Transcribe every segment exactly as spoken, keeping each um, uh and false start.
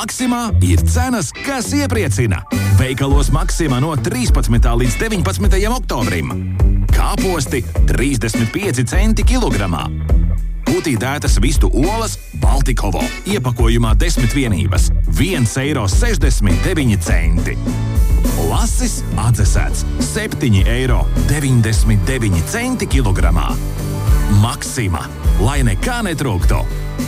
Maksimā ir cenas, kas iepriecina. Veikalos Maksimā no trīspadsmitā līdz deviņpadsmitajam oktobrim. Kāposti trīsdesmit pieci centi kilogramā. Putītētas vistu olas Baltikovo. Iepakojumā desmit vienības. viens eiro sešdesmit deviņi centi. Lasis atdzesēts septiņi eiro deviņdesmit deviņi centi kilogramā. Maksima, lai nekā netrūktu.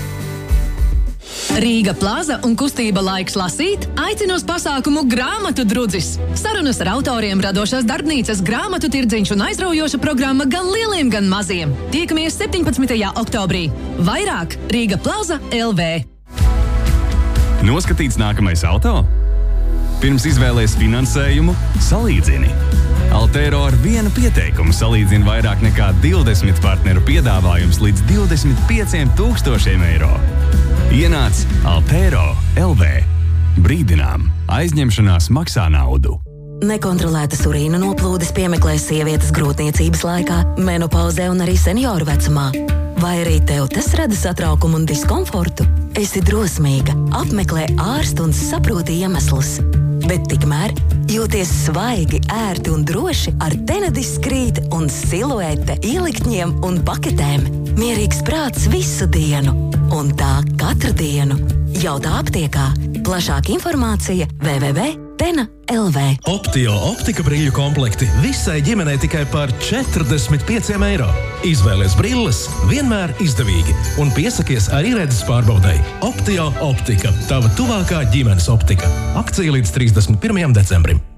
Rīga Plaza un kustība Laiks lasīt aicina uz pasākumu Grāmatu drudzis. Sarunas ar autoriem, radošās darbnīcas, grāmatu tirdziņš un aizraujoša programma gan lieliem, gan maziem. Tiekamies septiņpadsmitajā oktobrī. Vairāk Rīga Plaza L V. Noskatīts nākamais auto? Pirms izvēlēs finansējumu, salīdzini. Altero ar vienu pieteikumu salīdzina vairāk nekā divdesmit partneru piedāvājums līdz divdesmit pieciem tūkstošiem eiro. Ienāc Altero L V. Brīdinām, aizņemšanās maksā naudu. Nekontrolētas urīna noplūdes piemeklē sievietes grūtniecības laikā, menopauzē un arī senioru vecumā. Vai arī tev tas rada satraukumu un diskomfortu? Esi drosmīga, apmeklē ārstu un saproti iemeslus. Bet tikmēr jūties svaigi, ērti un droši ar Tenedis krīt un siluete, ieliktņiem un paketēm. Mierīgs prāts visu dienu. Un tā katru dienu. Jautā aptiekā. Plašāka informācija w w w punkt tena punkt l v. Optio optika brīļu komplekti visai ģimenei tikai par četrdesmit pieciem eiro. Izvēlies brilles vienmēr izdevīgi un piesakies arī redzes pārbaudai. Optio optika, tava tuvākā ģimenes optika. Akcija līdz trīsdesmit pirmajam decembrim.